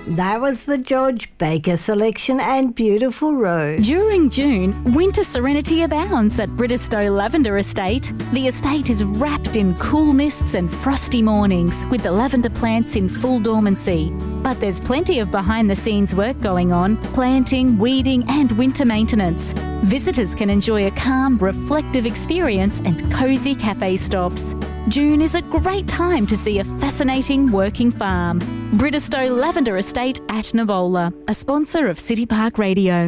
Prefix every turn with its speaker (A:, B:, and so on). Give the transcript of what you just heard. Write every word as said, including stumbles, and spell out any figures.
A: That was the George Baker selection and Beautiful Rose.
B: During June, winter serenity abounds at Bridestow Lavender Estate. The estate is wrapped in cool mists and frosty mornings, with the lavender plants in full dormancy. But there's plenty of behind-the-scenes work going on, planting, weeding and winter maintenance. Visitors can enjoy a calm, reflective experience and cosy cafe stops. June is a great time to see a fascinating working farm. Bridestow Lavender Estate at Navola, a sponsor of City Park Radio.